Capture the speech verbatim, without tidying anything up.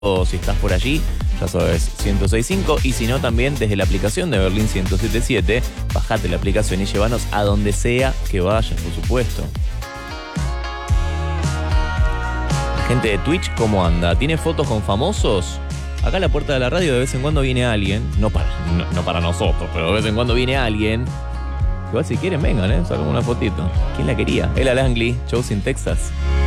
O si estás por allí, ya sabes, ciento seis punto cinco. Y si no, también desde la aplicación de Berlín ciento siete punto siete, bajate la aplicación y llévanos a donde sea que vayas, por supuesto. La gente de Twitch, ¿cómo anda? ¿Tiene fotos con famosos? Acá a la puerta de la radio de vez en cuando viene alguien, no para, no, no para nosotros, pero de vez en cuando viene alguien. Igual si quieren vengan, ¿eh? Sacamos una fotito. ¿Quién la quería? Ella Langley, shows in Texas.